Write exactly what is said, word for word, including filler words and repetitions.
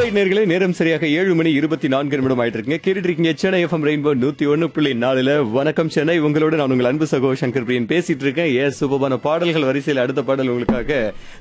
Alright நேர்களே, நேரம் சரியாக ஏழு மணி இருபத்தி நான்கு நிமிடம் ஆயிட்டு இருக்குங்க. கேட்டுட்டு இருக்கீங்க சென்னை எஃப்எம் ரெயின்போ நூத்தி ஒன்னு புள்ளி நாலுல. வணக்கம் சென்னை, உங்களோட நான் உங்கள் அன்பு சகோ சங்கர் பிரியன் பேசிட்டு இருக்கேன். ஏ சூப்பரான பாடல்கள் வரிசையில் அடுத்த பாடல் உங்களுக்காக